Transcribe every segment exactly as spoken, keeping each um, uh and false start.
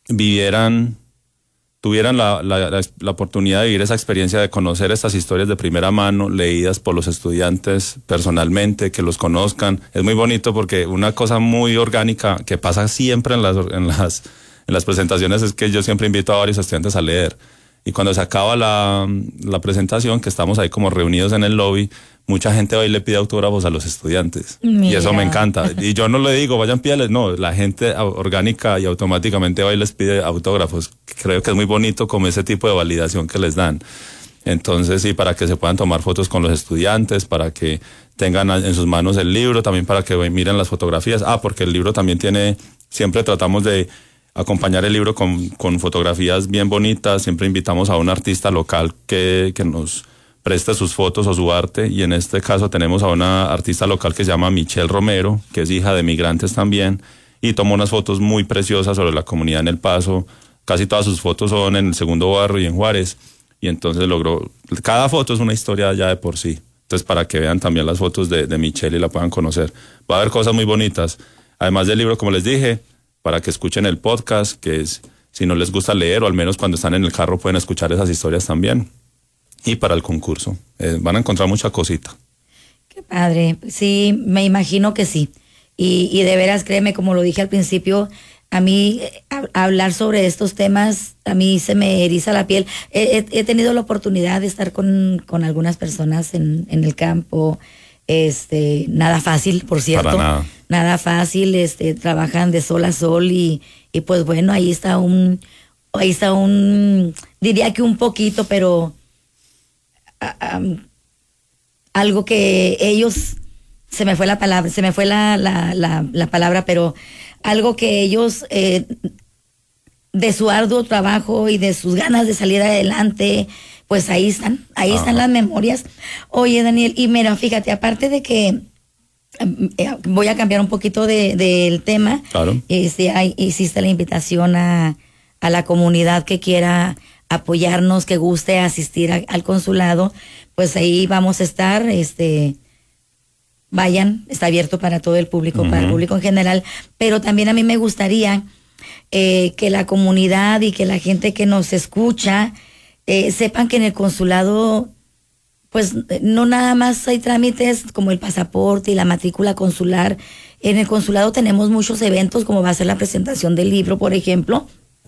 vivieran, tuvieran la, la, la, la oportunidad de vivir esa experiencia de conocer estas historias de primera mano, leídas por los estudiantes personalmente, que los conozcan. Es muy bonito porque una cosa muy orgánica que pasa siempre en las, en las, en las presentaciones es que yo siempre invito a varios estudiantes a leer. Y cuando se acaba la, la presentación, que estamos ahí como reunidos en el lobby, mucha gente hoy le pide autógrafos a los estudiantes. Mira. Y eso me encanta. Y yo no le digo, vayan, pídales. No, la gente orgánica y automáticamente hoy les pide autógrafos. Creo que es muy bonito como ese tipo de validación que les dan. Entonces, sí, para que se puedan tomar fotos con los estudiantes, para que tengan en sus manos el libro, también para que miren las fotografías. Ah, porque el libro también tiene, siempre tratamos de acompañar el libro con, con fotografías bien bonitas. Siempre invitamos a un artista local que, que nos preste sus fotos o su arte, y en este caso tenemos a una artista local que se llama Michelle Romero, que es hija de migrantes también, y tomó unas fotos muy preciosas sobre la comunidad en El Paso. Casi todas sus fotos son en el Segundo Barrio y en Juárez, y entonces logró, cada foto es una historia ya de por sí. Entonces, para que vean también las fotos de, de Michelle y la puedan conocer. Va a haber cosas muy bonitas, además del libro, como les dije, para que escuchen el podcast, que es, si no les gusta leer, o al menos cuando están en el carro pueden escuchar esas historias también. Y para el concurso, eh, van a encontrar mucha cosita. Qué padre, sí, me imagino que sí. Y, y de veras, créeme, como lo dije al principio, a mí eh, a, hablar sobre estos temas, a mí se me eriza la piel. He, he, he tenido la oportunidad de estar con, con algunas personas en, en el campo. Este, nada fácil, por cierto. Para nada. Nada fácil, este, trabajan de sol a sol y, y pues bueno, ahí está un, ahí está un, diría que un poquito, pero Um, algo que ellos, se me fue la palabra, se me fue la, la, la, la palabra, pero algo que ellos, eh, de su arduo trabajo y de sus ganas de salir adelante, pues ahí están, ahí Ajá. están las memorias. Oye, Daniel, y mira, fíjate, aparte de que eh, voy a cambiar un poquito de, del tema, claro. este, hay, hiciste la invitación a, a la comunidad que quiera apoyarnos, que guste asistir a, al consulado, pues ahí vamos a estar, este, vayan, está abierto para todo el público, uh-huh. para el público en general, pero también a mí me gustaría eh, que la comunidad y que la gente que nos escucha eh, sepan que en el consulado, pues no nada más hay trámites como el pasaporte y la matrícula consular. En el consulado tenemos muchos eventos, como va a ser la presentación del libro, por ejemplo.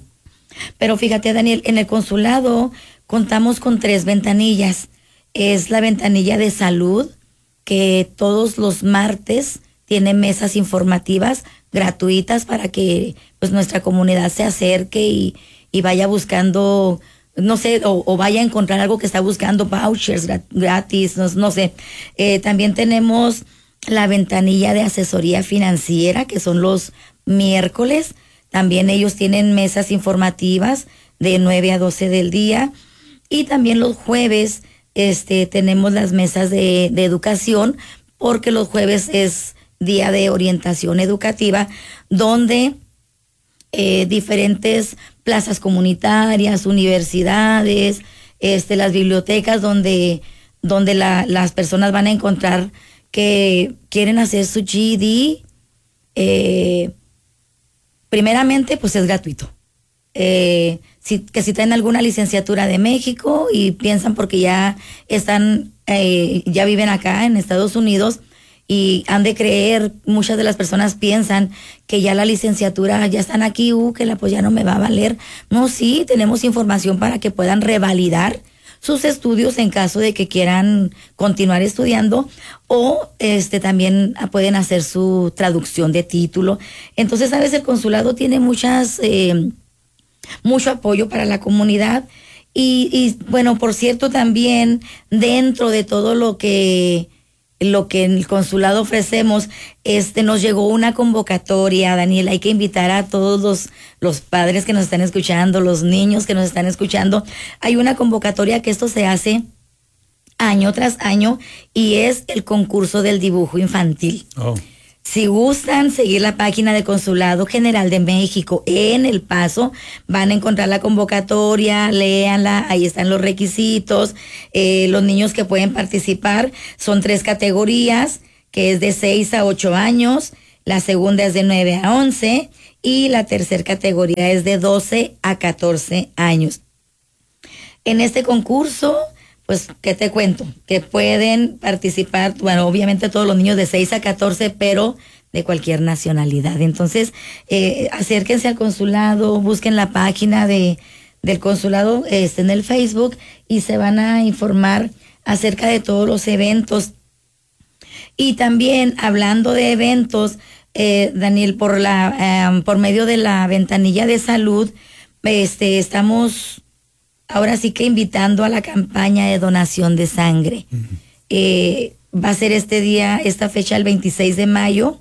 Pero fíjate, Daniel, en el consulado contamos con tres ventanillas. Es la ventanilla de salud, que todos los martes tiene mesas informativas gratuitas para que pues nuestra comunidad se acerque y, y vaya buscando, no sé, o, o vaya a encontrar algo que está buscando, vouchers gratis, no, no sé. Eh, también tenemos la ventanilla de asesoría financiera, que son los miércoles. También ellos tienen mesas informativas de nueve a doce del día. Y también los jueves este, tenemos las mesas de, de educación, porque los jueves es día de orientación educativa, donde eh, diferentes plazas comunitarias, universidades, este, las bibliotecas, donde, donde la, las personas van a encontrar que quieren hacer su G E D, eh, primeramente, pues es gratuito. Eh, si, que si traen alguna licenciatura de México y piensan porque ya están, eh, ya viven acá en Estados Unidos y han de creer, muchas de las personas piensan que ya la licenciatura, ya están aquí, uh, que la pues ya no me va a valer. No, sí, tenemos información para que puedan revalidar sus estudios en caso de que quieran continuar estudiando, o este también pueden hacer su traducción de título. Entonces, sabes, el consulado tiene muchas eh, mucho apoyo para la comunidad y, y bueno, por cierto, también dentro de todo lo que lo que en el consulado ofrecemos, este nos llegó una convocatoria, Daniel. Hay que invitar a todos los, los padres que nos están escuchando, los niños que nos están escuchando. Hay una convocatoria que esto se hace año tras año y es el concurso del dibujo infantil. Oh. Si gustan seguir la página del Consulado General de México en El Paso, van a encontrar la convocatoria, léanla, ahí están los requisitos. Eh, los niños que pueden participar son tres categorías, que es de seis a ocho años, la segunda es de nueve a once y la tercera categoría es de doce a catorce años. En este concurso, pues, ¿qué te cuento? Que pueden participar, bueno, obviamente todos los niños de seis a catorce, pero de cualquier nacionalidad. Entonces, eh, acérquense al consulado, busquen la página de, del consulado este, en el Facebook y se van a informar acerca de todos los eventos. Y también, hablando de eventos, eh, Daniel, por, la, eh, por medio de la ventanilla de salud, este, estamos... ahora sí que invitando a la campaña de donación de sangre. Uh-huh. Eh, va a ser este día, esta fecha, el veintiséis de mayo,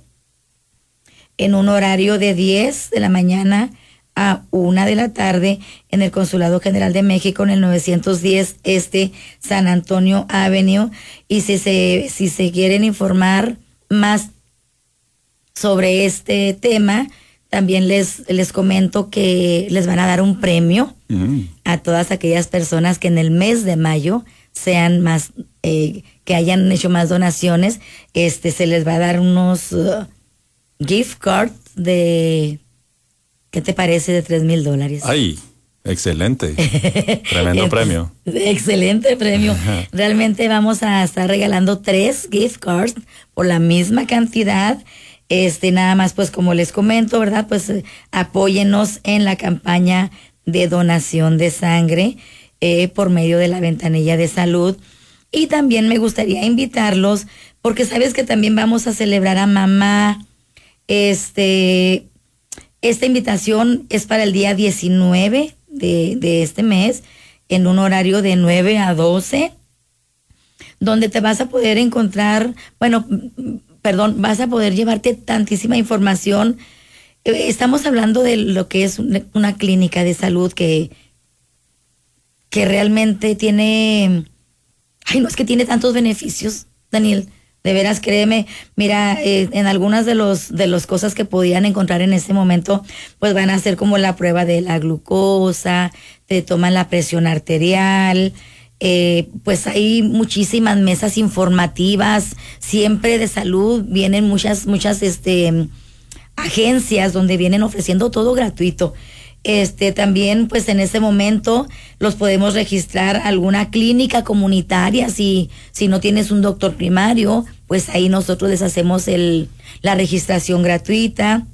en un horario de diez de la mañana a una de la tarde, en el Consulado General de México, en el novecientos diez Este San Antonio Avenue. Y si se, si se quieren informar más sobre este tema, también les, les comento que les van a dar un premio uh-huh. a todas aquellas personas que en el mes de mayo sean más, eh, que hayan hecho más donaciones. Este, se les va a dar unos uh, gift cards de, ¿qué te parece? De tres mil dólares. ¡Ay! Excelente. Tremendo premio. Excelente premio. Realmente vamos a estar regalando tres gift cards por la misma cantidad. Este, nada más, pues como les comento, ¿verdad? Pues eh, apóyennos en la campaña de donación de sangre eh, por medio de la ventanilla de salud. Y también me gustaría invitarlos, porque sabes que también vamos a celebrar a mamá. Este, esta invitación es para el día diecinueve de, de este mes, en un horario de nueve a doce, donde te vas a poder encontrar, bueno, perdón, vas a poder llevarte tantísima información. Estamos hablando de lo que es una, una clínica de salud que, que realmente tiene, ay, no es que tiene tantos beneficios, Daniel, de veras, créeme. Mira, eh, en algunas de los de las cosas que podían encontrar en este momento, pues van a hacer como la prueba de la glucosa, te toman la presión arterial. Eh, pues hay muchísimas mesas informativas, siempre de salud, vienen muchas, muchas este, agencias donde vienen ofreciendo todo gratuito. Este, también, pues en ese momento los podemos registrar a alguna clínica comunitaria. Si, si no tienes un doctor primario, pues ahí nosotros les hacemos el, la registración gratuita.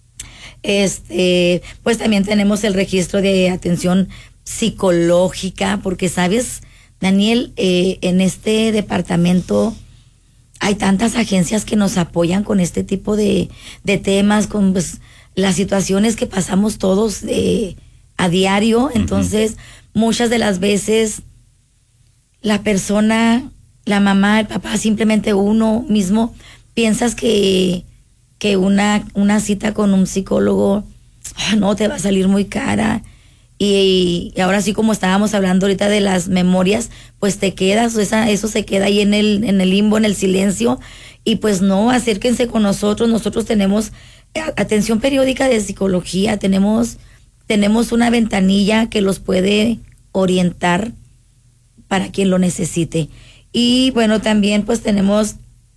Este, pues también tenemos el registro de atención psicológica, porque sabes, Daniel, eh, en este departamento hay tantas agencias que nos apoyan con este tipo de, de temas, con pues, las situaciones que pasamos todos eh, a diario. Entonces, uh-huh. muchas de las veces la persona, la mamá, el papá, simplemente uno mismo, piensas que, que una, una cita con un psicólogo oh, no te va a salir muy cara. Y, y ahora sí, como estábamos hablando ahorita de las memorias, pues te quedas, esa, eso se queda ahí en el, en el limbo, en el silencio. Y pues no, acérquense con nosotros. Nosotros tenemos atención periódica de psicología, tenemos, tenemos una ventanilla que los puede orientar para quien lo necesite. Y bueno, también pues tenemos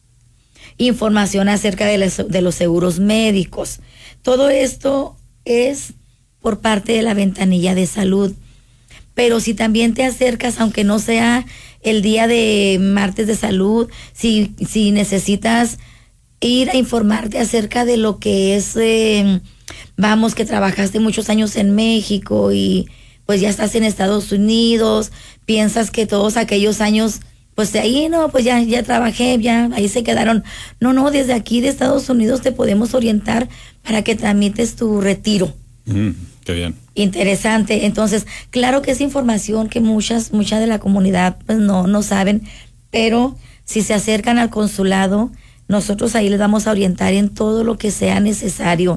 información acerca de los, de los seguros médicos. Todo esto es por parte de la ventanilla de salud. Pero si también te acercas, aunque no sea el día de martes de salud, si, si necesitas ir a informarte acerca de lo que es, eh, vamos, que trabajaste muchos años en México y pues ya estás en Estados Unidos, piensas que todos aquellos años, pues de ahí no, pues ya, ya trabajé, ya ahí se quedaron. No, no, desde aquí de Estados Unidos te podemos orientar para que tramites tu retiro. Mm, qué bien. Interesante. Entonces, claro que es información que muchas, muchas de la comunidad pues no, no saben, pero si se acercan al consulado, nosotros ahí les vamos a orientar en todo lo que sea necesario.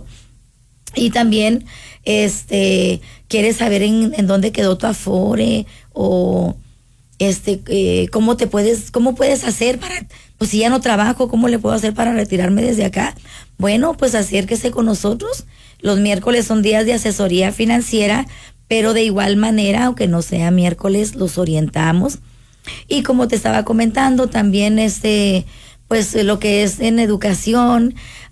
Y también, este, quieres saber en, en dónde quedó tu Afore, o este, eh, cómo te puedes, cómo puedes hacer para, pues si ya no trabajo, cómo le puedo hacer para retirarme desde acá. Bueno, pues acérquese con nosotros. Los miércoles son días de asesoría financiera, pero de igual manera, aunque no sea miércoles, los orientamos. Y como te estaba comentando, también este, pues lo que es en educación,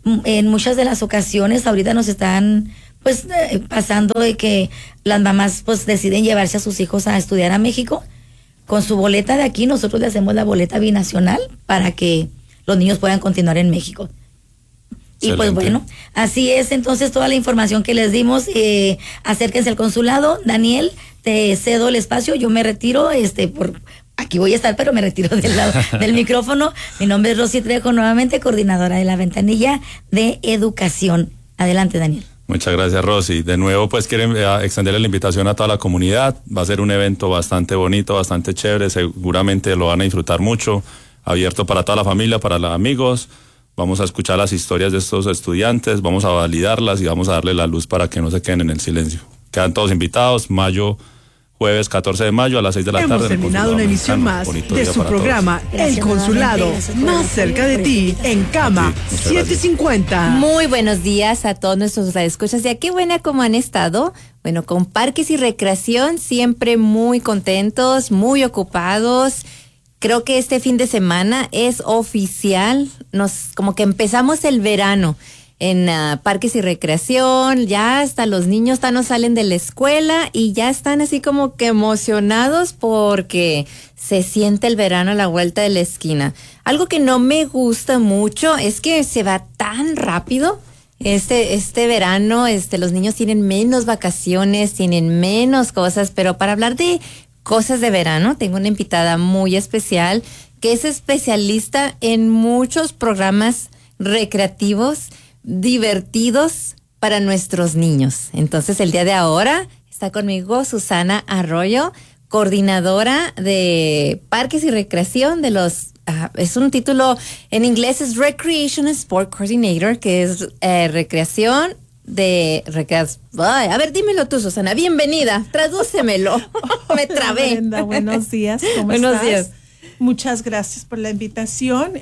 en muchas de las ocasiones ahorita nos están pues eh, pasando de que las mamás pues deciden llevarse a sus hijos a estudiar a México. Con su boleta de aquí nosotros le hacemos la boleta binacional para que los niños puedan continuar en México. Excelente. Y pues bueno, así es entonces toda la información que les dimos. Eh, acérquense al consulado. Daniel, te cedo el espacio, yo me retiro, este, por aquí voy a estar, pero me retiro del lado del micrófono. Mi nombre es Rosy Trejo, nuevamente coordinadora de la ventanilla de educación. Adelante, Daniel. Muchas gracias, Rosy. De nuevo, pues quieren eh, extenderle la invitación a toda la comunidad. Va a ser un evento bastante bonito, bastante chévere. Seguramente lo van a disfrutar mucho. Abierto para toda la familia, para los amigos. Vamos a escuchar las historias de estos estudiantes, vamos a validarlas y vamos a darle la luz para que no se queden en el silencio. Quedan todos invitados. Mayo, jueves catorce de mayo a las seis de la Hemos tarde. Hemos terminado una emisión más de su programa El Consulado, más cerca de ti, en Cama siete cincuenta. Muy buenos días a todos nuestros radioescuchas. Ya qué buena como han estado. Bueno, con Parques y Recreación siempre muy contentos, muy ocupados. Creo que este fin de semana es oficial, nos como que empezamos el verano en uh, Parques y Recreación, ya hasta los niños ya no salen de la escuela y ya están así como que emocionados porque se siente el verano a la vuelta de la esquina. Algo que no me gusta mucho es que se va tan rápido. Este, este verano, este, los niños tienen menos vacaciones, tienen menos cosas, pero para hablar de cosas de verano, tengo una invitada muy especial que es especialista en muchos programas recreativos, divertidos para nuestros niños. Entonces, el día de ahora está conmigo Susana Arroyo, coordinadora de Parques y Recreación de los, uh, es un título en inglés, es Recreation and Sport Coordinator, que es eh, recreación de recreación. Ay, a ver, dímelo tú, Susana. Bienvenida, tradúcemelo. Me trabé. Brenda, buenos días. ¿Cómo buenos estás? días. Muchas gracias por la invitación.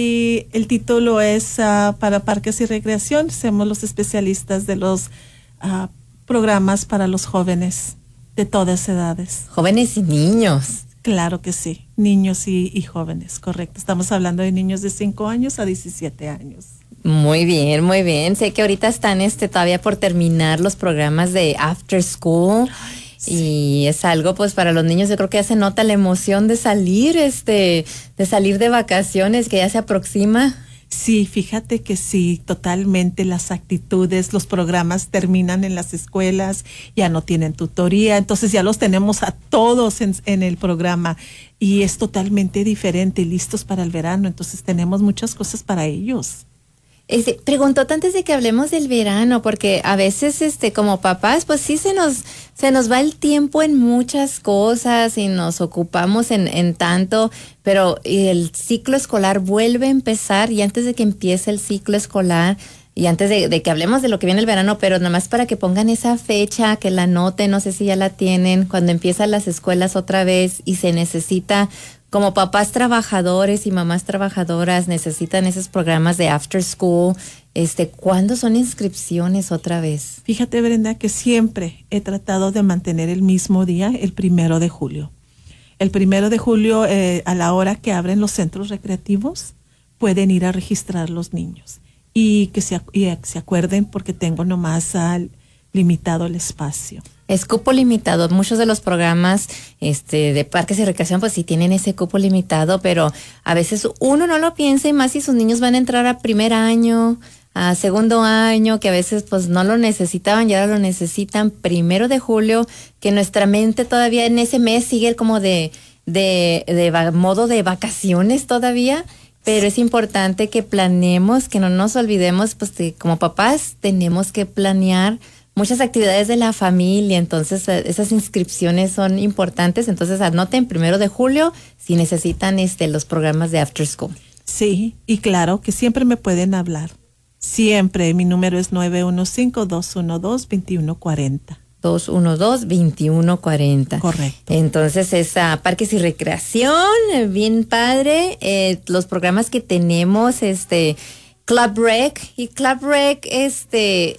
Y el título es uh, para Parques y Recreación. Somos los especialistas de los uh, programas para los jóvenes de todas edades. Jóvenes y niños. Claro que sí, niños y, y jóvenes, correcto. Estamos hablando de niños de cinco años a diecisiete años. Muy bien, muy bien. Sé que ahorita están este todavía por terminar los programas de After School. Sí. Y es algo pues para los niños, yo creo que ya se nota la emoción de salir, este, de salir de vacaciones que ya se aproxima. Sí, fíjate que sí, totalmente las actitudes, los programas terminan en las escuelas, ya no tienen tutoría, entonces ya los tenemos a todos en, en el programa y es totalmente diferente, listos para el verano, entonces tenemos muchas cosas para ellos. Este, preguntó antes de que hablemos del verano, porque a veces, este, como papás, pues sí se nos, se nos va el tiempo en muchas cosas y nos ocupamos en, en tanto, pero el ciclo escolar vuelve a empezar y antes de que empiece el ciclo escolar y antes de, de que hablemos de lo que viene el verano, pero nada más para que pongan esa fecha, que la anoten, no sé si ya la tienen, cuando empiezan las escuelas otra vez y se necesita. Como papás trabajadores y mamás trabajadoras necesitan esos programas de after school. Este, ¿cuándo son inscripciones otra vez? Fíjate, Brenda, que siempre he tratado de mantener el mismo día, el primero de julio. El primero de julio, eh, a la hora que abren los centros recreativos, pueden ir a registrar los niños. Y que se, y se acuerden porque tengo nomás al limitado el espacio. Es cupo limitado. Muchos de los programas este, de parques y recreación pues sí tienen ese cupo limitado, pero a veces uno no lo piensa y más si sus niños van a entrar a primer año, a segundo año, que a veces pues no lo necesitaban y ahora lo necesitan primero de julio, que nuestra mente todavía en ese mes sigue como de, de, de, de modo de vacaciones todavía. Pero es importante que planeemos, que no nos olvidemos, pues que como papás tenemos que planear muchas actividades de la familia, entonces esas inscripciones son importantes, entonces anoten primero de julio si necesitan este los programas de After School. Sí, y claro que siempre me pueden hablar, siempre, mi número es nueve uno cinco, dos uno dos, dos uno cuatro cero. dos uno dos, dos uno cuatro cero. Correcto. Entonces es uh, Parques y Recreación, bien padre, eh, los programas que tenemos, este Club Rec, y Club Rec, este...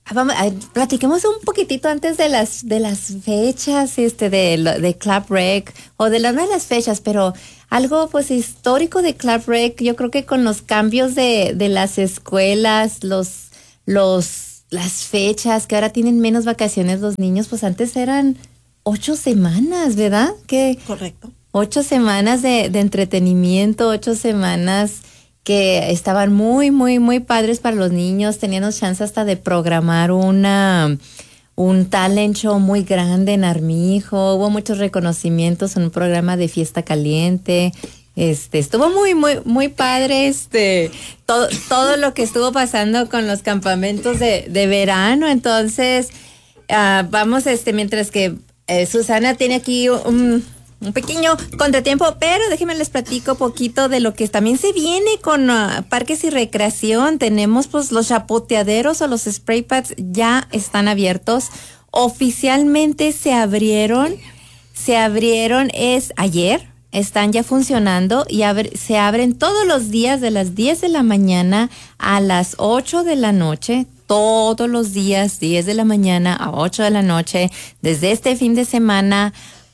Vamos, a, platiquemos un poquitito antes de las de las fechas, este, de, de Club Rec, o de las, no de las fechas, pero algo pues histórico de Club Rec. Yo creo que con los cambios de, de las escuelas, los, los, las fechas, que ahora tienen menos vacaciones los niños, pues antes eran ocho semanas, ¿verdad? Que correcto. Ocho semanas de, de entretenimiento, ocho semanas que estaban muy, muy, muy padres para los niños. Teníamos chance hasta de programar una, un talent show muy grande en Armijo. Hubo muchos reconocimientos en un programa de fiesta caliente. Este, estuvo muy, muy, muy padre, este, todo, todo lo que estuvo pasando con los campamentos de, de verano. Entonces, uh, vamos, este, mientras que eh, Susana tiene aquí un... un pequeño contratiempo, pero déjenme les platico poquito de lo que también se viene con uh, parques y recreación. Tenemos pues los chapoteaderos o los spray pads ya están abiertos. Oficialmente se abrieron, se abrieron es ayer, están ya funcionando y abre, se abren todos los días de las diez de la mañana a las ocho de la noche. Todos los días, diez de la mañana a ocho de la noche, desde este fin de semana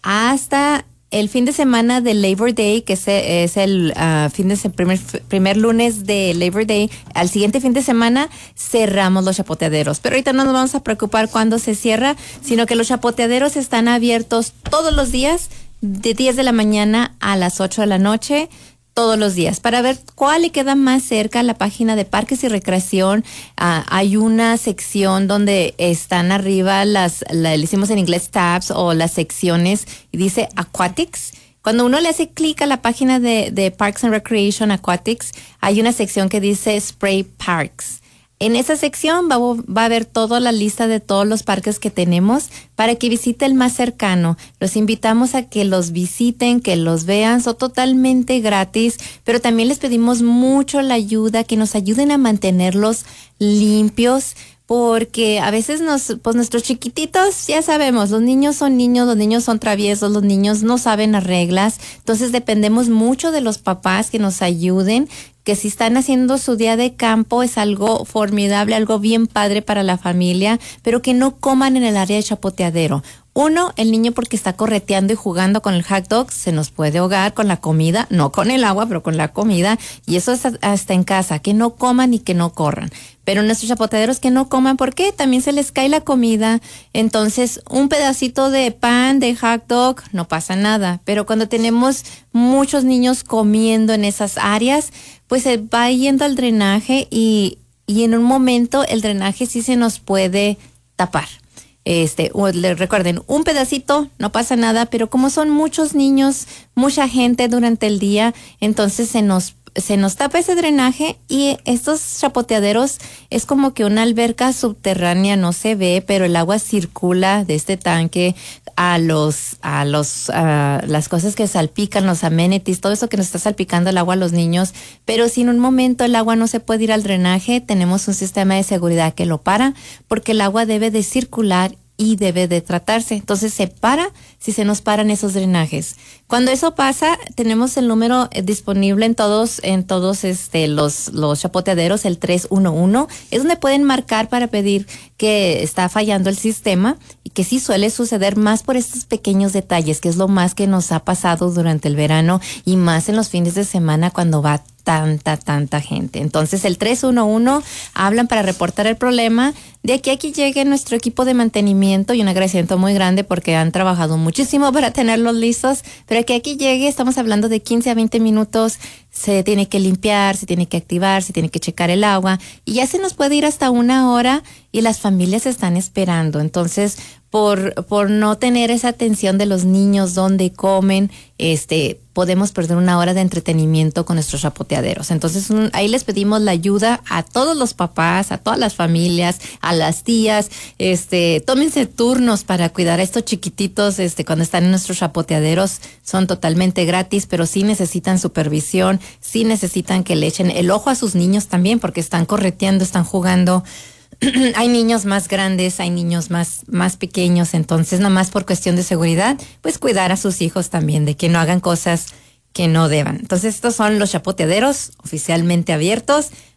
hasta el fin de semana de Labor Day, que es, es el uh, fin de primer, primer lunes de Labor Day. Al siguiente fin de semana cerramos los chapoteaderos. Pero ahorita no nos vamos a preocupar cuándo se cierra, sino que los chapoteaderos están abiertos todos los días de diez de la mañana a las ocho de la noche. Todos los días. Para ver cuál le queda más cerca, la página de Parques y Recreación, uh, hay una sección donde están arriba las, la, le hicimos en inglés tabs o las secciones, y dice Aquatics. Cuando uno le hace clic a la página de, de Parks and Recreation Aquatics, hay una sección que dice Spray Parks. En esa sección va, va a haber toda la lista de todos los parques que tenemos para que visite el más cercano. Los invitamos a que los visiten, que los vean, son totalmente gratis, pero también les pedimos mucho la ayuda, que nos ayuden a mantenerlos limpios, porque a veces nos, pues nuestros chiquititos, ya sabemos, los niños son niños, los niños son traviesos, los niños no saben las reglas, entonces dependemos mucho de los papás que nos ayuden, que si están haciendo su día de campo es algo formidable, algo bien padre para la familia, pero que no coman en el área de chapoteadero. Uno, el niño porque está correteando y jugando con el hot dog, se nos puede ahogar con la comida, no con el agua, pero con la comida, y eso es hasta en casa, que no coman y que no corran. Pero nuestros chapoteaderos que no coman, ¿por qué? También se les cae la comida, entonces un pedacito de pan, de hot dog, no pasa nada, pero cuando tenemos muchos niños comiendo en esas áreas, pues se va yendo al drenaje y, y en un momento el drenaje sí se nos puede tapar. Este, o le recuerden, un pedacito, no pasa nada, pero como son muchos niños, mucha gente durante el día, entonces se nos se nos tapa ese drenaje y estos chapoteaderos es como que una alberca subterránea, no se ve, pero el agua circula de este tanque a los, a los, a las cosas que salpican, los amenities, todo eso que nos está salpicando el agua a los niños, pero si en un momento el agua no se puede ir al drenaje, tenemos un sistema de seguridad que lo para, porque el agua debe de circular y debe de tratarse. Entonces se para si se nos paran esos drenajes. Cuando eso pasa, tenemos el número disponible en todos, en todos este, los, los chapoteaderos, el tres uno uno. Es donde pueden marcar para pedir que está fallando el sistema y que sí suele suceder más por estos pequeños detalles, que es lo más que nos ha pasado durante el verano y más en los fines de semana cuando va tanta, tanta gente. Entonces el tres uno uno hablan para reportar el problema. De aquí a aquí llegue nuestro equipo de mantenimiento y un agradecimiento muy grande porque han trabajado muchísimo para tenerlos listos, pero que aquí llegue, estamos hablando de quince a veinte minutos, se tiene que limpiar, se tiene que activar, se tiene que checar el agua y ya se nos puede ir hasta una hora y las familias están esperando. Entonces, por, por no tener esa atención de los niños donde comen, este, podemos perder una hora de entretenimiento con nuestros chapoteaderos. Entonces, un, ahí les pedimos la ayuda a todos los papás, a todas las familias, a las tías, este, tómense turnos para cuidar a estos chiquititos, este, cuando están en nuestros chapoteaderos, son totalmente gratis, pero sí necesitan supervisión, sí necesitan que le echen el ojo a sus niños también, porque están correteando, están jugando. Hay niños más grandes, hay niños más, más pequeños, entonces nomás por cuestión de seguridad, pues cuidar a sus hijos también, de que no hagan cosas que no deban. Entonces estos son los chapoteaderos oficialmente abiertos.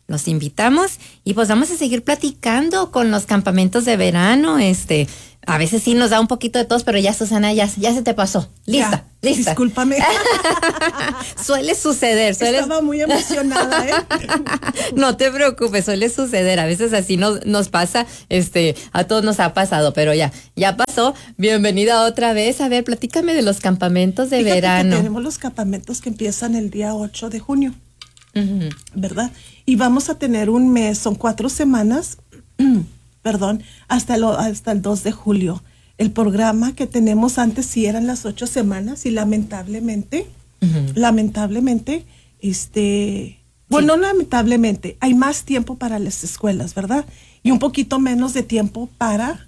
los invitamos y pues vamos a seguir platicando con los campamentos de verano. Este, a veces sí nos da un poquito de tos, pero ya, Susana, ya, ya se te pasó. Lista, ya, lista. Discúlpame. Suele suceder. Suele... Estaba muy emocionada, ¿eh? No te preocupes, suele suceder. A veces así nos, nos pasa, este, a todos nos ha pasado, pero ya, ya pasó. Bienvenida otra vez. A ver, platícame de los campamentos de Fíjate verano. Que tenemos los campamentos que empiezan el día ocho de junio. Uh-huh. ¿Verdad? Y vamos a tener un mes, son cuatro semanas, perdón, hasta, lo, hasta el dos de julio. El programa que tenemos antes sí eran las ocho semanas y lamentablemente, uh-huh. lamentablemente, este, bueno, sí. no lamentablemente, hay más tiempo para las escuelas, ¿verdad? Y un poquito menos de tiempo para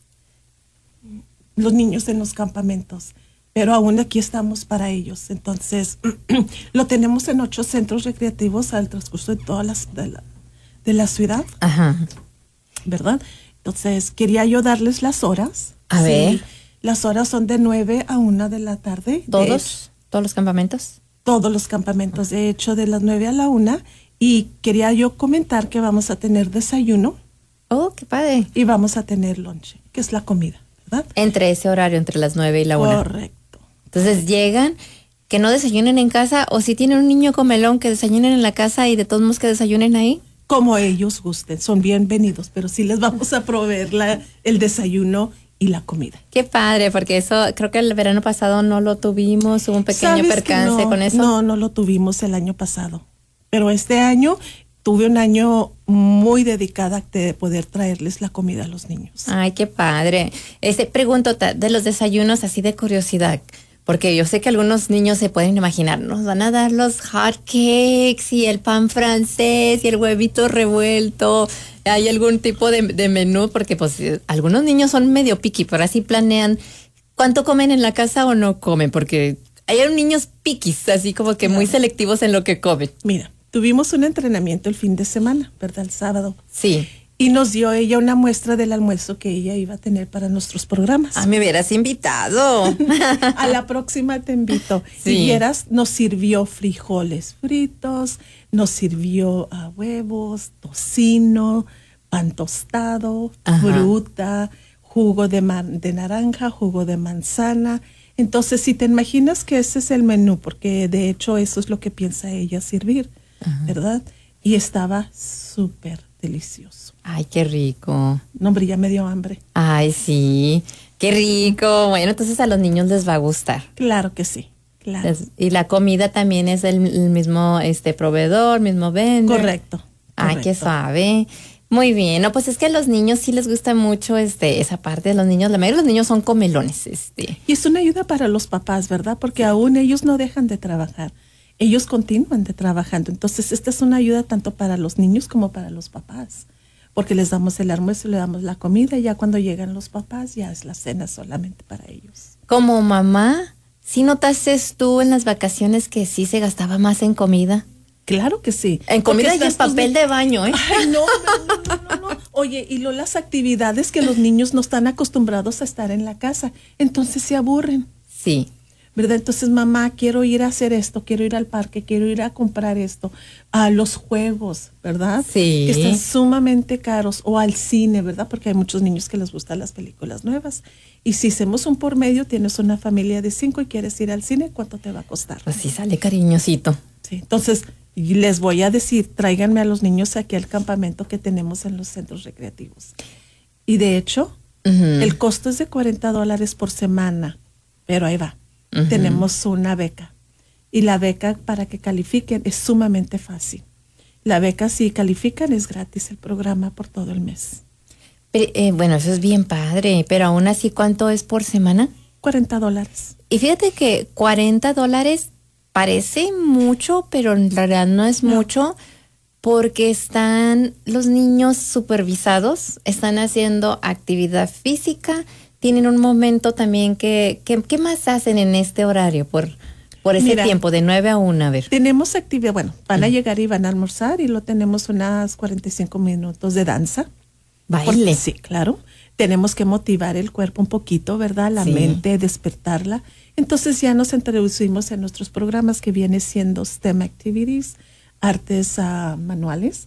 los niños en los campamentos. Pero aún aquí estamos para ellos. Entonces, lo tenemos en ocho centros recreativos al transcurso de todas las de la, de la ciudad. Ajá. ¿Verdad? Entonces, quería yo darles las horas. A sí, ver. Las horas son de nueve a una de la tarde. ¿Todos? ¿Todos los campamentos? Todos los campamentos, de hecho, de las nueve a la una. Y quería yo comentar que vamos a tener desayuno. Oh, qué padre. Y vamos a tener lonche, que es la comida, ¿verdad? Entre ese horario, entre las nueve y la una. Correcto. Entonces llegan, que no desayunen en casa, o si tienen un niño comelón, que desayunen en la casa y de todos modos que desayunen ahí. Como ellos gusten, son bienvenidos, pero sí les vamos a proveer la, el desayuno y la comida. Qué padre, porque eso, creo que el verano pasado no lo tuvimos, hubo un pequeño percance no, con eso. No, no lo tuvimos el año pasado, pero este año tuve un año muy dedicada de poder traerles la comida a los niños. Ay, qué padre. Este, pregunto de los desayunos así de curiosidad. Porque yo sé que algunos niños se pueden imaginar, nos van a dar los hot cakes y el pan francés y el huevito revuelto. ¿Hay algún tipo de, de menú? Porque pues algunos niños son medio picky, pero así planean cuánto comen en la casa o no comen. Porque hay niños piquis, así como que claro. muy selectivos en lo que comen. Mira, tuvimos un entrenamiento el fin de semana, ¿verdad? El sábado. Sí. Y nos dio ella una muestra del almuerzo que ella iba a tener para nuestros programas. Ah, me hubieras invitado. A la próxima te invito. Sí. Y vieras, nos sirvió frijoles fritos, nos sirvió uh, huevos, tocino, pan tostado, ajá. fruta, jugo de, man- de naranja, jugo de manzana. Entonces, si te imaginas que ese es el menú, porque de hecho eso es lo que piensa ella servir, ajá. ¿verdad? Y estaba súper delicioso. Ay, qué rico. No, hombre, ya me dio hambre. Ay, sí, qué rico. Bueno, entonces a los niños les va a gustar. Claro que sí, claro. Les, y la comida también es el, el mismo este proveedor, mismo vendor. Correcto. Ay, correcto. qué suave. Muy bien, no, pues es que a los niños sí les gusta mucho este esa parte de los niños. La mayoría de los niños son comelones, este. Y es una ayuda para los papás, ¿verdad? Porque aún ellos no dejan de trabajar. Ellos continúan de trabajando. Entonces, esta es una ayuda tanto para los niños como para los papás. Porque les damos el almuerzo, le damos la comida y ya cuando llegan los papás ya es la cena solamente para ellos. Como mamá, ¿sí notaste tú en las vacaciones que sí se gastaba más en comida? Claro que sí. En comida y en papel de baño, ¿eh? Ay, no, no, no, no, no. Oye, y lo, las actividades que los niños no están acostumbrados a estar en la casa, entonces se aburren. Sí. ¿Verdad? Entonces, mamá, quiero ir a hacer esto, quiero ir al parque, quiero ir a comprar esto, a los juegos, ¿verdad? Sí. Que están sumamente caros, o al cine, ¿verdad? Porque hay muchos niños que les gustan las películas nuevas. Y si hacemos un por medio, tienes una familia de cinco y quieres ir al cine, ¿cuánto te va a costar? Pues sí, sale cariñosito. Sí, entonces, les voy a decir, tráiganme a los niños aquí al campamento que tenemos en los centros recreativos. Y de hecho, uh-huh. el costo es de cuarenta dólares por semana, pero ahí va. Uh-huh. Tenemos una beca y la beca para que califiquen es sumamente fácil. La beca, si califican, es gratis el programa por todo el mes. Pero, eh, bueno, eso es bien padre, pero aún así, ¿cuánto es por semana? cuarenta dólares. Y fíjate que cuarenta dólares parece mucho, pero en realidad no es no. mucho, porque están los niños supervisados, están haciendo actividad física. Tienen un momento también que, que ¿qué más hacen en este horario por, por ese Mira, tiempo, de nueve a una? A ver. Tenemos actividad, bueno, van uh-huh. a llegar y van a almorzar y lo tenemos unas cuarenta y cinco minutos de danza. ¿Baile? Porque, sí, claro. Tenemos que motivar el cuerpo un poquito, ¿verdad? La sí. mente, despertarla. Entonces ya nos introducimos en nuestros programas que viene siendo STEM Activities, artes uh, manuales.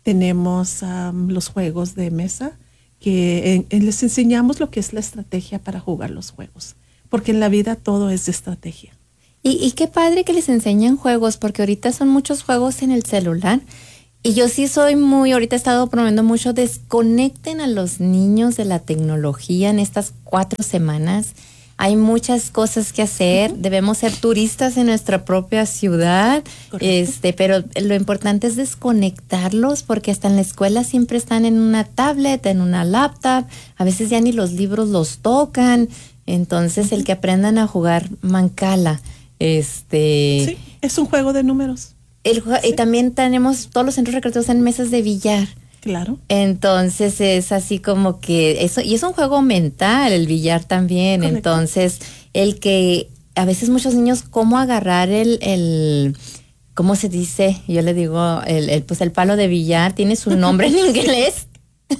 Tenemos um, los juegos de mesa, que en, en les enseñamos lo que es la estrategia para jugar los juegos, porque en la vida todo es de estrategia. Y, y qué padre que les enseñan juegos, porque ahorita son muchos juegos en el celular. Y yo sí soy muy, ahorita he estado promoviendo mucho, desconecten a los niños de la tecnología en estas cuatro semanas. Hay muchas cosas que hacer, uh-huh. Debemos ser turistas en nuestra propia ciudad, este, pero lo importante es desconectarlos, porque hasta en la escuela siempre están en una tablet, en una laptop, a veces ya ni los libros los tocan, entonces uh-huh. El que aprendan a jugar mancala, este... Sí, es un juego de números. El, sí. Y también tenemos todos los centros recreativos en mesas de billar. Claro. Entonces es así como que eso, y es un juego mental, el billar también. Correcto. Entonces, el que a veces muchos niños, cómo agarrar el, el ¿cómo se dice? Yo le digo, el, el pues el palo de billar, tiene su nombre en inglés.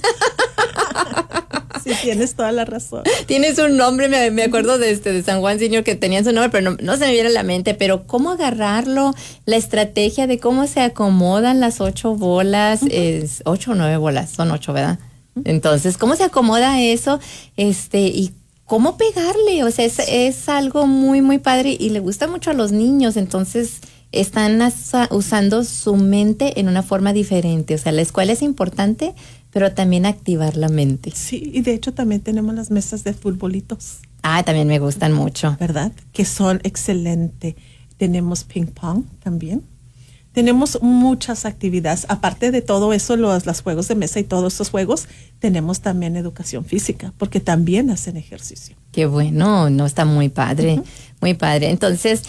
Sí, tienes toda la razón. Tienes un nombre, me, me acuerdo de este de San Juan Señor que tenían su nombre, pero no, no se me viene a la mente. Pero cómo agarrarlo, la estrategia de cómo se acomodan las ocho bolas, uh-huh. Es ocho o nueve bolas, son ocho, ¿verdad? Uh-huh. Entonces, cómo se acomoda eso, este, y cómo pegarle, o sea, es, es algo muy, muy padre y le gusta mucho a los niños, entonces están asa, usando su mente en una forma diferente. O sea, la escuela es importante, pero también activar la mente. Sí, y de hecho también tenemos las mesas de futbolitos. Ah, también me gustan mucho. ¿Verdad? Que son excelentes. Tenemos ping pong también. Tenemos muchas actividades. Aparte de todo eso, los, los juegos de mesa y todos esos juegos, tenemos también educación física, porque también hacen ejercicio. Qué bueno, no, está muy padre, uh-huh. Muy padre. Entonces,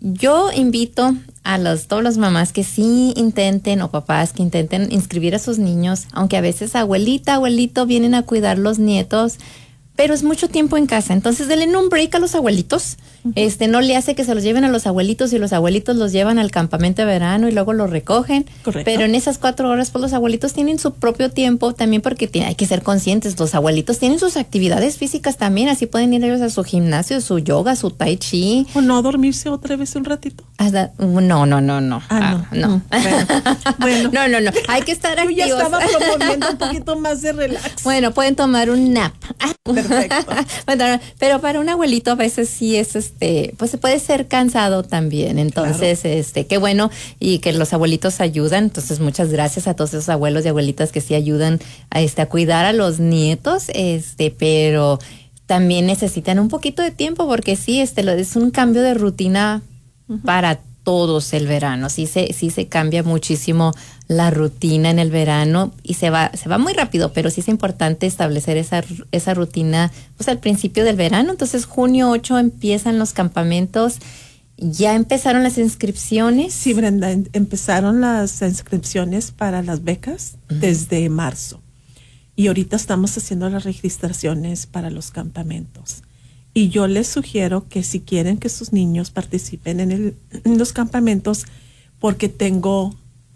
yo invito a los, todos los mamás que sí intenten, o papás que intenten inscribir a sus niños, aunque a veces abuelita, abuelito vienen a cuidar los nietos, pero es mucho tiempo en casa. Entonces, denle un break a los abuelitos. Uh-huh. Este, no le hace que se los lleven a los abuelitos y los abuelitos los llevan al campamento de verano y luego los recogen. Correcto. Pero en esas cuatro horas, pues los abuelitos tienen su propio tiempo también, porque tiene, hay que ser conscientes. Los abuelitos tienen sus actividades físicas también, así pueden ir ellos a su gimnasio, su yoga, su tai chi. O no dormirse otra vez un ratito. Hasta, no, no, no, no. Ah, no. Ah, no. Bueno, bueno. No, no, no. Hay que estar activos. Yo ya estaba promoviendo un poquito más de relax. Bueno, pueden tomar un nap. Perfecto. Bueno, pero para un abuelito a veces sí es, este, pues se puede ser cansado también. Entonces, claro. este, qué bueno, y que los abuelitos ayudan. Entonces, muchas gracias a todos esos abuelos y abuelitas que sí ayudan a este, a cuidar a los nietos, este, pero también necesitan un poquito de tiempo, porque sí, este, lo, es un cambio de rutina uh-huh. para todos el verano. Sí se, sí se cambia muchísimo la rutina en el verano y se va, se va muy rápido, pero sí es importante establecer esa, esa rutina pues al principio del verano. Entonces, junio ocho empiezan los campamentos. ¿Ya empezaron las inscripciones? Sí, Brenda, empezaron las inscripciones para las becas uh-huh. desde marzo. Y ahorita estamos haciendo las registraciones para los campamentos. Y yo les sugiero que si quieren que sus niños participen en, el, en los campamentos, porque tengo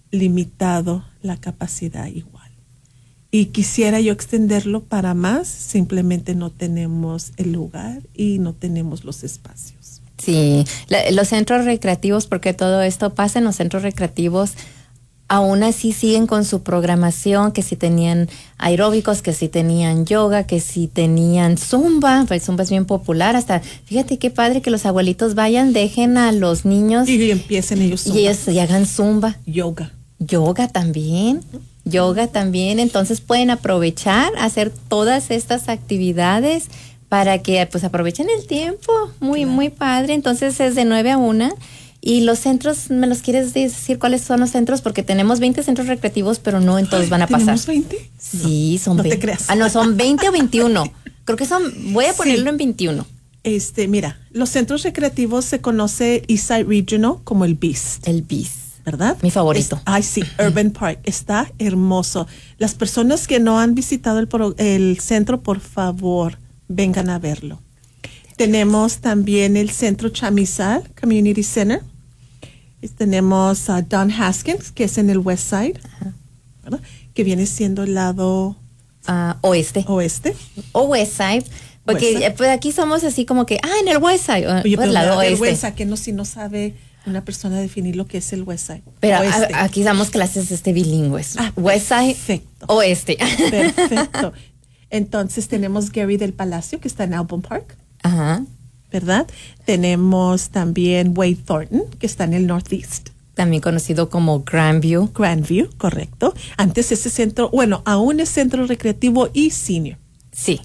limitado la capacidad igual. Y quisiera yo extenderlo para más, simplemente no tenemos el lugar y no tenemos los espacios. Sí, la, los centros recreativos, porque todo esto pasa en los centros recreativos, aún así siguen con su programación, que si tenían aeróbicos, que si tenían yoga, que si tenían zumba, pues zumba es bien popular. Hasta, fíjate qué padre que los abuelitos vayan, dejen a los niños. Y empiecen ellos zumba. Y, ellos, y hagan zumba. Yoga. Yoga también. Yoga también. Entonces pueden aprovechar, hacer todas estas actividades para que pues aprovechen el tiempo. Muy, claro. Muy padre. Entonces es de nueve a una. Y los centros, ¿me los quieres decir cuáles son los centros? Porque tenemos veinte centros recreativos, pero no en todos van a pasar. ¿Tenemos veinte? Sí, son no veinte. No te creas. Ah, no, son veinte o veintiuno. Creo que son, voy a ponerlo sí. en veintiuno. Este, mira, los centros recreativos se conoce Eastside Regional como el Beast. El Beast. ¿Verdad? Mi favorito. Es, ay, sí, Urban Park. Está hermoso. Las personas que no han visitado el, el centro, por favor, vengan a verlo. Tenemos también el centro Chamizal Community Center. Tenemos a uh, Don Haskins, que es en el West Side, ¿verdad? Que viene siendo el lado uh, oeste. Oeste. O West Side. Porque West Side. Pues aquí somos así como que, ah, en el West Side. Oye, pues pero lado la oeste. vergüenza que no, si no sabe una persona definir lo que es el West Side. Pero a, aquí damos clases este bilingües. Ah, West Side, perfecto. Oeste. Perfecto. Entonces tenemos Gary del Palacio, que está en Albon Park. Ajá. ¿Verdad? Tenemos también Wade Thornton, que está en el Northeast. También conocido como Grandview. Grandview, correcto. Antes ese centro, bueno, aún es centro recreativo y senior. Sí.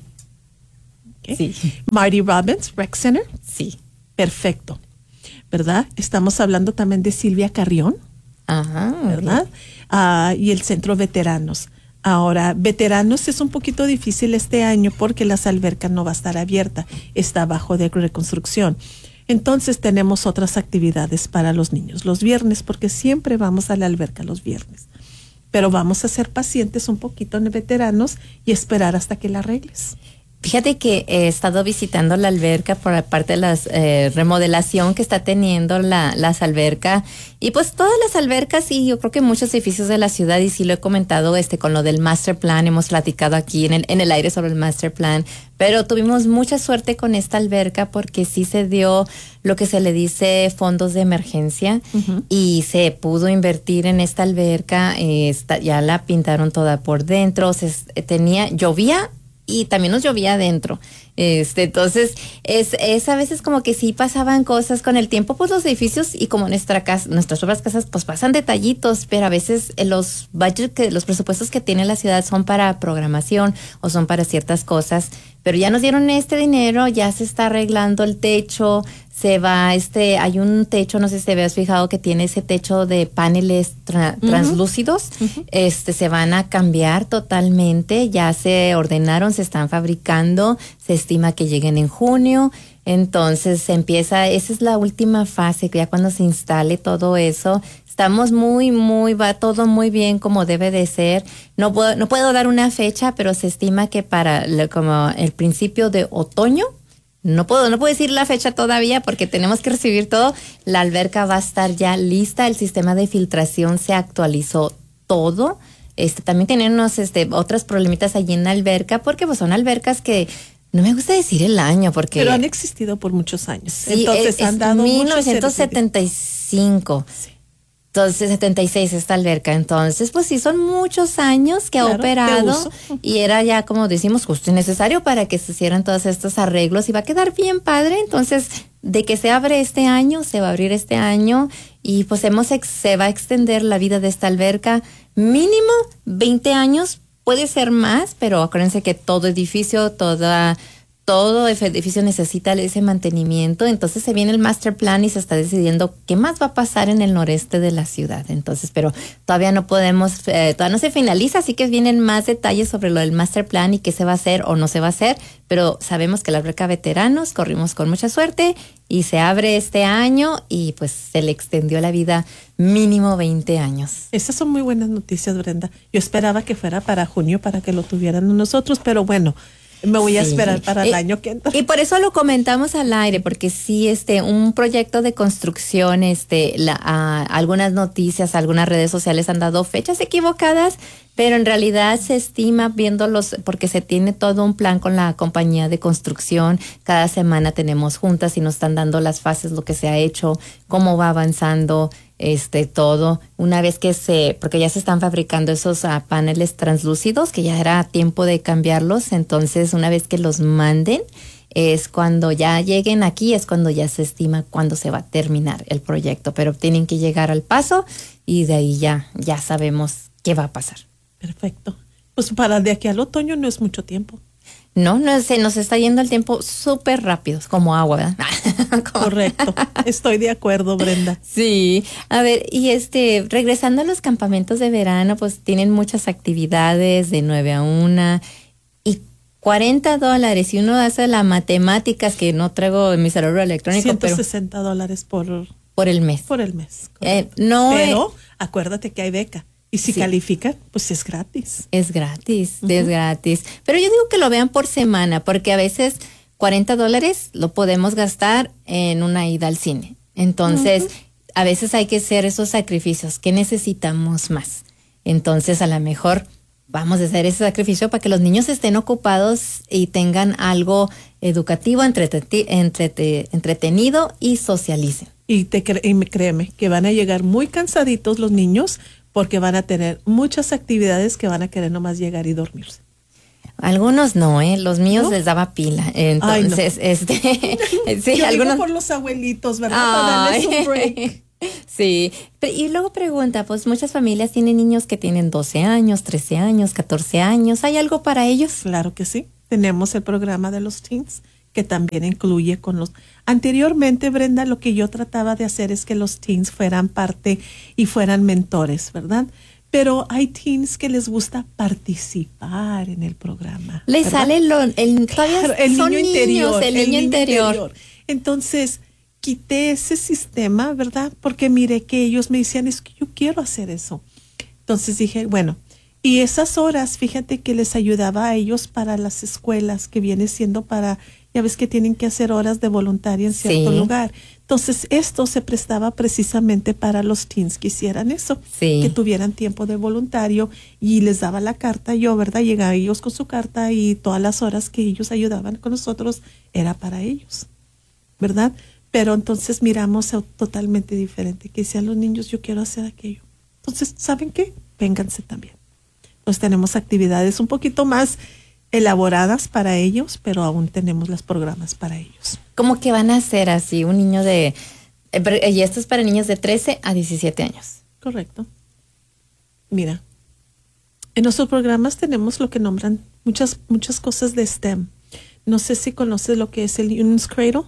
Okay. Sí. Marty Robbins, Rec Center. Sí. Perfecto. ¿Verdad? Estamos hablando también de Silvia Carrión. Ajá. ¿Verdad? Uh, y el centro veteranos. Ahora, veteranos es un poquito difícil este año porque las albercas no va a estar abierta. Está bajo de reconstrucción. Entonces tenemos otras actividades para los niños los viernes, porque siempre vamos a la alberca los viernes. Pero vamos a ser pacientes un poquito en veteranos y esperar hasta que la arregles. Fíjate que he estado visitando la alberca por la parte de la eh, remodelación que está teniendo la, las albercas. Y pues todas las albercas y yo creo que muchos edificios de la ciudad, y sí lo he comentado este con lo del master plan, hemos platicado aquí en el, en el aire sobre el master plan, pero tuvimos mucha suerte con esta alberca porque sí se dio lo que se le dice fondos de emergencia. Uh-huh. Y se pudo invertir en esta alberca, eh, esta, ya la pintaron toda por dentro, se, tenía, llovía y también nos llovía adentro. Este, entonces, es, es a veces como que sí pasaban cosas con el tiempo, pues los edificios y como nuestra casa, nuestras otras casas, pues pasan detallitos, pero a veces los budget que, los presupuestos que tiene la ciudad son para programación o son para ciertas cosas, pero ya nos dieron este dinero, ya se está arreglando el techo, se va, este, hay un techo, no sé si te habías fijado que tiene ese techo de paneles tra- uh-huh. translúcidos, uh-huh. este, se van a cambiar totalmente, ya se ordenaron, se están fabricando, se estima que lleguen en junio, entonces se empieza, esa es la última fase, ya cuando se instale todo eso, estamos muy, muy, va todo muy bien como debe de ser, no puedo, no puedo dar una fecha, pero se estima que para lo, como el principio de otoño, No puedo, no puedo decir la fecha todavía porque tenemos que recibir todo. La alberca va a estar ya lista, el sistema de filtración se actualizó todo. Este, también tienen unos, este, otras problemitas allí en la alberca porque pues son albercas que no me gusta decir el año porque... Pero han existido por muchos años. Sí, entonces es, han es dado mil novecientos setenta y cinco. Sí. Entonces, setenta y seis esta alberca. Entonces, pues sí, son muchos años que claro, ha operado y era ya, como decimos, justo y necesario para que se hicieran todos estos arreglos y va a quedar bien padre. Entonces, de que se abre este año, se va a abrir este año y pues hemos ex- se va a extender la vida de esta alberca mínimo veinte años, puede ser más, pero acuérdense que todo edificio, toda... todo edificio necesita ese mantenimiento, entonces se viene el master plan y se está decidiendo qué más va a pasar en el noreste de la ciudad. Entonces, pero todavía no podemos, eh, todavía no se finaliza, así que vienen más detalles sobre lo del master plan y qué se va a hacer o no se va a hacer, pero sabemos que la alberca veteranos corrimos con mucha suerte y se abre este año y pues se le extendió la vida mínimo veinte años. Esas son muy buenas noticias, Brenda. Yo esperaba que fuera para junio para que lo tuvieran nosotros, pero bueno, me voy a esperar sí. para el y, año que entra. Y por eso lo comentamos al aire, porque sí, este, un proyecto de construcción, este, la, a, algunas noticias, algunas redes sociales han dado fechas equivocadas, pero en realidad se estima viéndolos, porque se tiene todo un plan con la compañía de construcción. Cada semana tenemos juntas y nos están dando las fases, lo que se ha hecho, cómo va avanzando. Este, todo, una vez que se, porque ya se están fabricando esos uh, paneles translúcidos, que ya era tiempo de cambiarlos, entonces una vez que los manden, es cuando ya lleguen aquí, es cuando ya se estima cuándo se va a terminar el proyecto, pero tienen que llegar al paso y de ahí ya, ya sabemos qué va a pasar. Perfecto. Pues para de aquí al otoño no es mucho tiempo. No, no se nos está yendo el tiempo súper rápido, como agua, ¿verdad? Correcto, estoy de acuerdo, Brenda. Sí, a ver, y este, regresando a los campamentos de verano, pues tienen muchas actividades de nueve a una y cuarenta dólares. Si uno hace las matemáticas, que no traigo en mi cerebro electrónico, ciento sesenta dólares por, por el mes. Por el mes. Eh, no Pero es, acuérdate que hay beca. Y si sí. califican, pues es gratis. Es gratis, uh-huh. es gratis. Pero yo digo que lo vean por semana, porque a veces cuarenta dólares lo podemos gastar en una ida al cine. Entonces, uh-huh. a veces hay que hacer esos sacrificios. ¿Qué necesitamos más? Entonces, a lo mejor vamos a hacer ese sacrificio para que los niños estén ocupados y tengan algo educativo, entrete- entrete- entretenido y socialicen. Y, te cre- y créeme que van a llegar muy cansaditos los niños porque van a tener muchas actividades que van a querer nomás llegar y dormirse. Algunos no, ¿eh? Los míos ¿No? les daba pila. Entonces, Ay, no. este, sí, Yo algunos. digo por los abuelitos, ¿verdad? Para darles un break. Sí, Pero- y luego pregunta, pues muchas familias tienen niños que tienen doce años, trece años, catorce años. ¿Hay algo para ellos? Claro que sí. Tenemos el programa de los teens que también incluye con los... Anteriormente, Brenda, lo que yo trataba de hacer es que los teens fueran parte y fueran mentores, ¿verdad? Pero hay teens que les gusta participar en el programa. Les ¿verdad? sale lo, el, todavía Claro, el son niño niños, interior. el niño interior. Entonces, quité ese sistema, ¿verdad? Porque miré que ellos me decían, es que yo quiero hacer eso. Entonces dije, bueno, y esas horas, fíjate que les ayudaba a ellos para las escuelas, que viene siendo para, ya ves que tienen que hacer horas de voluntaria en cierto Sí. lugar. Entonces, esto se prestaba precisamente para los teens que hicieran eso, Sí. que tuvieran tiempo de voluntario, y les daba la carta yo, ¿verdad? Llegaban ellos con su carta y todas las horas que ellos ayudaban con nosotros era para ellos, ¿verdad? Pero entonces miramos a- totalmente diferente, que decían los niños, yo quiero hacer aquello. Entonces, ¿saben qué? Vénganse también. Pues tenemos actividades un poquito más elaboradas para ellos, pero aún tenemos los programas para ellos. ¿Cómo que van a ser así? Un niño de... eh, pero- Y esto es para niños de trece a diecisiete años. Correcto. Mira, en nuestros programas tenemos lo que nombran muchas, muchas cosas de STEM. No sé si conoces lo que es el Union's Cradle.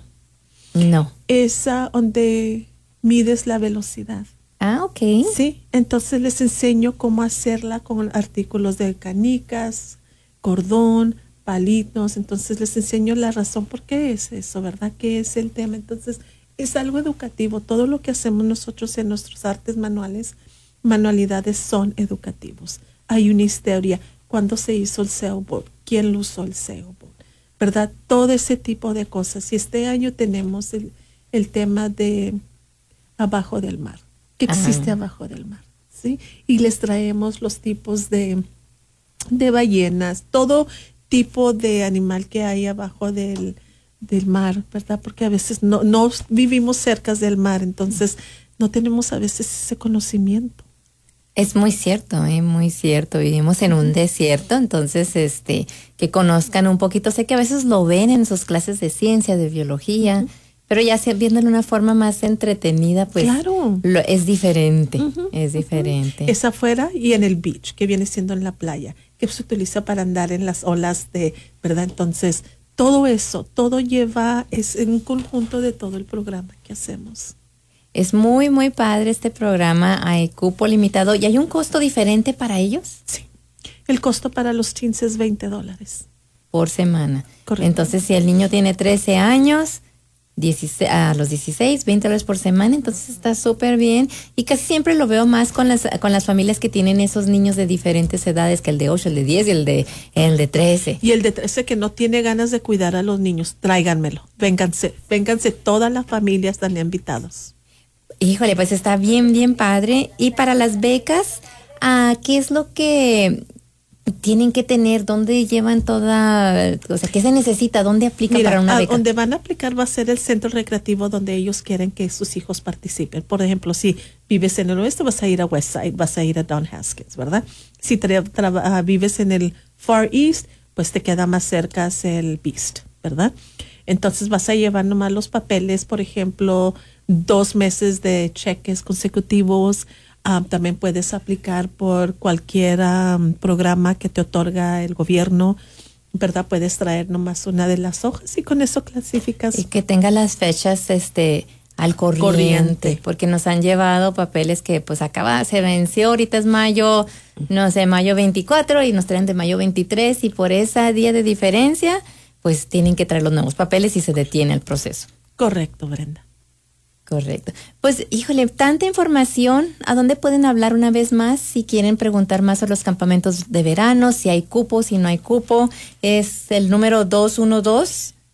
No. Es ah, donde mides la velocidad. Ah, ok. Sí, entonces les enseño cómo hacerla con artículos de canicas, cordón, palitos. Entonces les enseño la razón por qué es eso, ¿verdad? ¿Qué es el tema? Entonces es algo educativo. Todo lo que hacemos nosotros en nuestros artes manuales, manualidades son educativos. Hay una historia. ¿Cuándo se hizo el sailboat? ¿Quién lo usó el sailboat? ¿Verdad? Todo ese tipo de cosas. Y este año tenemos el, el tema de abajo del mar. Que existe Ah. abajo del mar, ¿sí? Y les traemos los tipos de, de ballenas, todo tipo de animal que hay abajo del, del mar, ¿verdad? Porque a veces no, no vivimos cerca del mar, entonces no tenemos a veces ese conocimiento. Es muy cierto, eh, muy cierto. Vivimos en un desierto, entonces, este, que conozcan un poquito. Sé que a veces lo ven en sus clases de ciencia, de biología, uh-huh. pero ya se, viéndolo de una forma más entretenida, pues, claro. lo, es diferente, uh-huh, es diferente. Uh-huh. Es afuera y en el beach, que viene siendo en la playa, que se utiliza para andar en las olas de, ¿verdad? Entonces, todo eso, todo lleva, es un conjunto de todo el programa que hacemos. Es muy, muy padre este programa. Hay cupo limitado. ¿Y hay un costo diferente para ellos? Sí. El costo para los teens es veinte dólares. Por semana. Correcto. Entonces, si el niño tiene trece años, dieciséis, a los dieciséis, veinte dólares por semana, entonces está súper bien. Y casi siempre lo veo más con las con las familias que tienen esos niños de diferentes edades, que el de ocho, el de diez y el de, el de trece. Y el de trece que no tiene ganas de cuidar a los niños, tráiganmelo. Vénganse, vénganse, todas las familias están invitados. Híjole, pues está bien, bien padre. Y para las becas, ¿ah, qué es lo que tienen que tener? ¿Dónde llevan toda, o sea, qué se necesita? ¿Dónde aplica Mira, para una a beca? donde van a aplicar va a ser el centro recreativo donde ellos quieren que sus hijos participen. Por ejemplo, si vives en el oeste, vas a ir a Westside, vas a ir a Don Haskins, ¿verdad? Si tra- tra- vives en el Far East, pues te queda más cerca el Beast, ¿verdad? Entonces vas a llevar nomás los papeles, por ejemplo, dos meses de cheques consecutivos. Um, también puedes aplicar por cualquier um, programa que te otorga el gobierno, ¿verdad? Puedes traer nomás una de las hojas y con eso clasificas. Y que tenga las fechas este al corriente, corriente, porque nos han llevado papeles que pues acaba, se venció, ahorita es mayo, no sé, mayo veinticuatro y nos traen de mayo veintitrés y por ese día de diferencia pues tienen que traer los nuevos papeles y se detiene el proceso. Correcto, Brenda. Correcto. Pues, híjole, tanta información. ¿A dónde pueden hablar una vez más si quieren preguntar más sobre los campamentos de verano, si hay cupo, si no hay cupo? Es el número dos uno dos,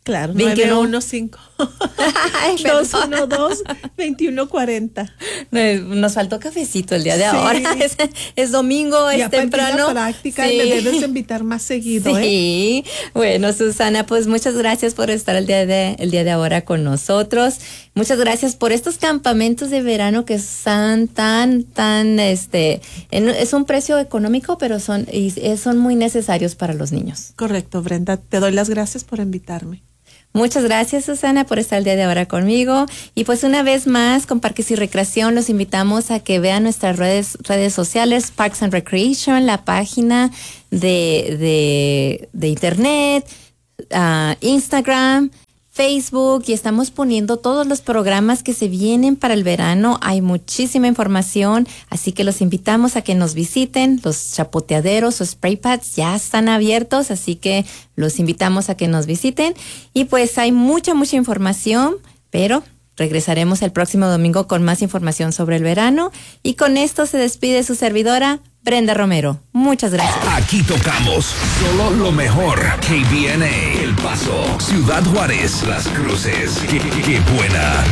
Claro, nueve uno cinco, dos uno dos, veintiuno cuarenta. Nos faltó cafecito el día de sí. ahora. Es, es domingo, es ya temprano. La práctica sí. y me debes invitar más seguido. Sí. ¿eh? Bueno, Susana, pues muchas gracias por estar el día de el día de ahora con nosotros. Muchas gracias por estos campamentos de verano que son tan, tan, este, en, es un precio económico, pero son, y, son muy necesarios para los niños. Correcto, Brenda. Te doy las gracias por invitarme. Muchas gracias, Susana, por estar el día de ahora conmigo. Y pues una vez más, con Parques y Recreación, los invitamos a que vean nuestras redes redes sociales, Parks and Recreation, la página de, de, de internet, uh, Instagram, Facebook, y estamos poniendo todos los programas que se vienen para el verano. Hay muchísima información, así que los invitamos a que nos visiten. Los chapoteaderos o spray pads ya están abiertos, así que los invitamos a que nos visiten. Y pues hay mucha, mucha información, pero regresaremos el próximo domingo con más información sobre el verano. Y con esto se despide su servidora, Brenda Romero. Muchas gracias. Aquí tocamos solo lo mejor. K B N A, El Paso, Ciudad Juárez, Las Cruces. Qué, qué buena